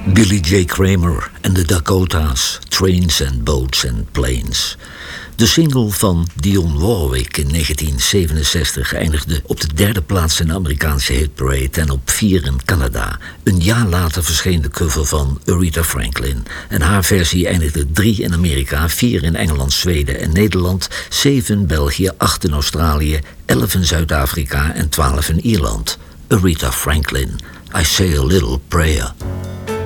Billy J. Kramer en de Dakotas, Trains and Boats and Planes. De single van Dionne Warwick in 1967 eindigde op de 3e plaats in de Amerikaanse hitparade en op 4 in Canada. Een jaar later verscheen de cover van Aretha Franklin. En haar versie eindigde 3 in Amerika, 4 in Engeland, Zweden en Nederland, 7 in België, 8 in Australië, 11 in Zuid-Afrika en 12 in Ierland. Aretha Franklin, I Say a Little Prayer.